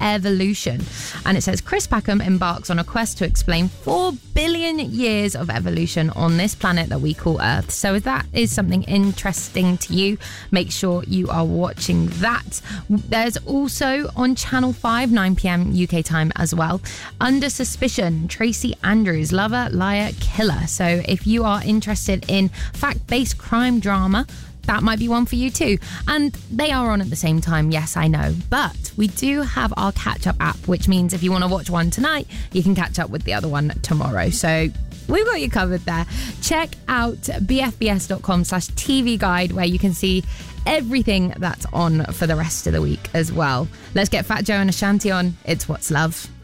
evolution. And it says Chris Packham embarks on a quest to explain 4 billion years of evolution on this planet that we call Earth. So if that is something interesting to you, make sure you are watching that. There's also on Channel 5, 9 p.m. UK time as well, Under Suspicion, Tracy Andrews, Lover, Liar, Killer. So if you are interested in fact-based crime drama, that might be one for you too. And they are on at the same time, yes, I know. But we do have our catch-up app, which means if you want to watch one tonight, you can catch up with the other one tomorrow. So we've got you covered there. Check out bfbs.com/TV guide, where you can see everything that's on for the rest of the week as well. Let's get Fat Joe and Ashanti on. It's What's Love.